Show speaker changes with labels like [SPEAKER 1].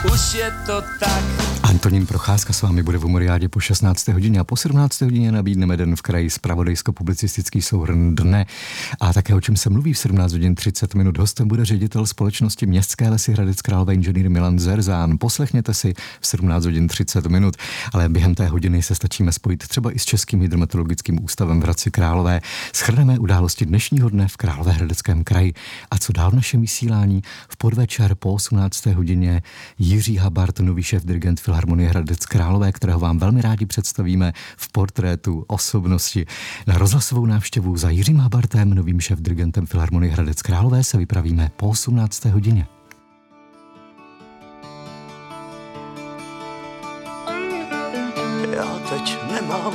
[SPEAKER 1] Už je to tak.
[SPEAKER 2] Antonín Procházka s vámi bude v Humoriádě po 16. hodině a po 17. hodině nabídneme Den v kraji, zpravodajsko-publicistický souhrn dne a také o čem se mluví v 17 hodin 30 minut. Hostem bude ředitel společnosti Městské lesy Hradec Králové inženýr Milan Zerzán. Poslechněte si v 17 hodin 30 minut, ale během té hodiny se stačíme spojit třeba i s Českým hydrometeorologickým ústavem v Hradci Králové. Shrneme události dnešního dne v Královéhradeckém kraji a co dál v našem vysílání. V podvečer po 18. hodině Jiří Habart, nový šéf dirigent Filharmonie Hradec Králové, kterého vám velmi rádi představíme v portrétu osobnosti. Na rozhlasovou návštěvu za Jiřím Habartem, novým šéf dirigentem Filharmonie Hradec Králové, se vypravíme po 18. hodině.